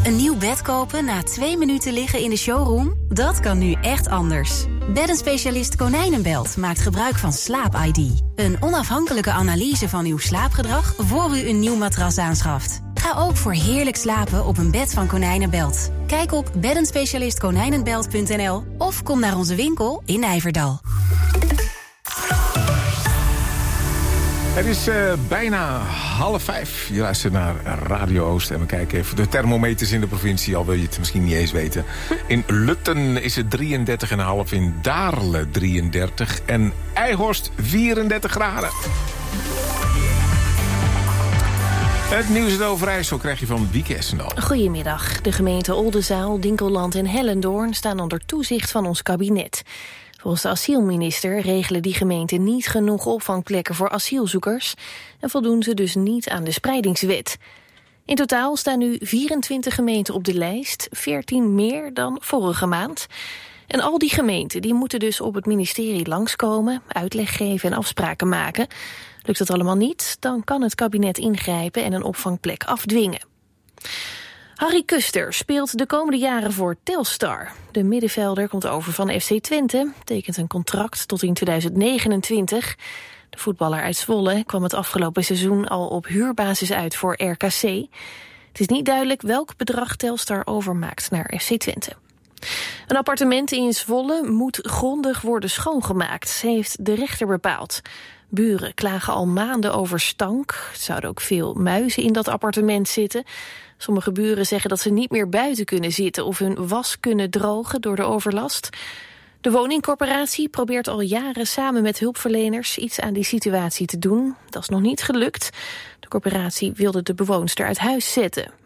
Een nieuw bed kopen na 2 minuten liggen in de showroom? Dat kan nu echt anders. Beddenspecialist Konijnenbelt maakt gebruik van Slaap-ID. Een onafhankelijke analyse van uw slaapgedrag voor u een nieuw matras aanschaft. Ga ook voor heerlijk slapen op een bed van Konijnenbelt. Kijk op beddenspecialistkonijnenbelt.nl of kom naar onze winkel in Nijverdal. Het is bijna 4:30. Je luistert naar Radio Oost en we kijken even de thermometers in de provincie, al wil je het misschien niet eens weten. In Lutten is het 33,5, in Daarle 33 en Eijhorst 34 graden. Het nieuws uit Overijssel krijg je van Wieke Essendal. Goedemiddag. De gemeenten Oldenzaal, Dinkeland en Hellendoorn staan onder toezicht van ons kabinet. Volgens de asielminister regelen die gemeenten niet genoeg opvangplekken voor asielzoekers en voldoen ze dus niet aan de spreidingswet. In totaal staan nu 24 gemeenten op de lijst, 14 meer dan vorige maand. En al die gemeenten die moeten dus op het ministerie langskomen, uitleg geven en afspraken maken. Lukt dat allemaal niet, dan kan het kabinet ingrijpen en een opvangplek afdwingen. Harry Kuster speelt de komende jaren voor Telstar. De middenvelder komt over van FC Twente, tekent een contract tot in 2029. De voetballer uit Zwolle kwam het afgelopen seizoen al op huurbasis uit voor RKC. Het is niet duidelijk welk bedrag Telstar overmaakt naar FC Twente. Een appartement in Zwolle moet grondig worden schoongemaakt, heeft de rechter bepaald. Buren klagen al maanden over stank. Er zouden ook veel muizen in dat appartement zitten. Sommige buren zeggen dat ze niet meer buiten kunnen zitten of hun was kunnen drogen door de overlast. De woningcorporatie probeert al jaren samen met hulpverleners iets aan die situatie te doen. Dat is nog niet gelukt. De corporatie wilde de bewoonster uit huis zetten.